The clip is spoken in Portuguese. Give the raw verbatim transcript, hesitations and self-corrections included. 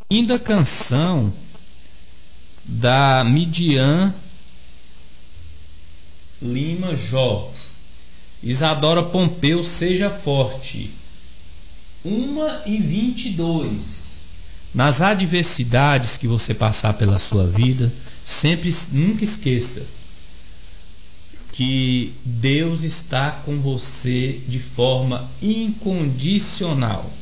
Linda canção da Midian Lima Jó. Isadora Pompeu, seja forte. uma e vinte e dois. Nas adversidades que você passar pela sua vida, sempre, nunca esqueça que Deus está com você de forma incondicional.